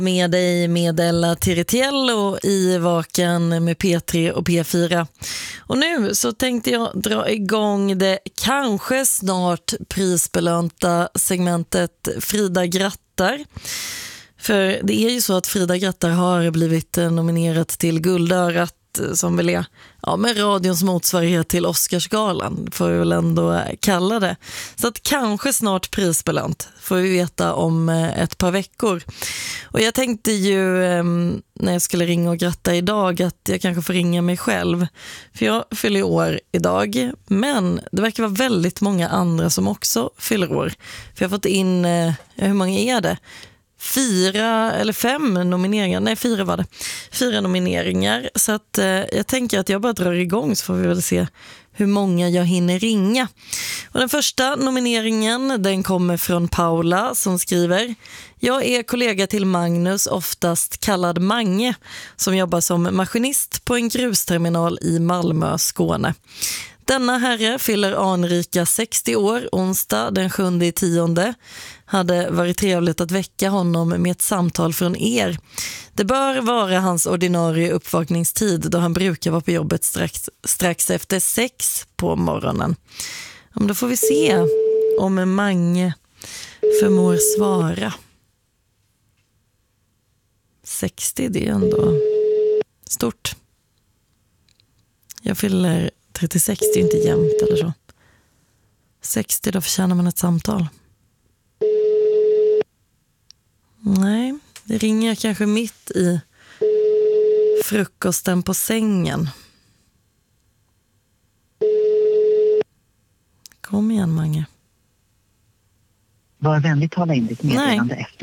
Med dig med Ella Tiritiello i Vaken med P3 och P4. Och nu så tänkte jag dra igång det kanske snart prisbelönta segmentet Frida grattar. För det är ju så att Frida grattar har blivit nominerat till Guldörat, som väl är med radions motsvarighet till Oscarsgalan, får vi väl ändå kalla det. Så att kanske snart prisbelönt får vi veta om ett par veckor. Och jag tänkte ju när jag skulle ringa och gratta idag att jag kanske får ringa mig själv. För jag fyller år idag, men det verkar vara väldigt många andra som också fyller år. För jag har fått in, hur många är det? 4 eller 5 nomineringar. Nej, 4 var det. 4 nomineringar. Så att jag tänker att jag bara drar igång, så får vi väl se hur många jag hinner ringa. Och den första nomineringen, den kommer från Paula som skriver: jag är kollega till Magnus, oftast kallad Mange, som jobbar som maskinist på en grusterminal i Malmö, Skåne. Denna herre fyller anrika 60 år, onsdag den 7/10. Hade varit trevligt att väcka honom med ett samtal från er. Det bör vara hans ordinarie uppvakningstid, då han brukar vara på jobbet strax efter 6 på morgonen. Då får vi se om Mange förmår svara. 60, det är ändå stort. Jag fyller 36, det är inte jämnt eller så. 60, då förtjänar man ett samtal. Nej, det ringer kanske mitt i frukosten på sängen. Kom igen, Mange. Var vänlig tala in ditt meddelande efter.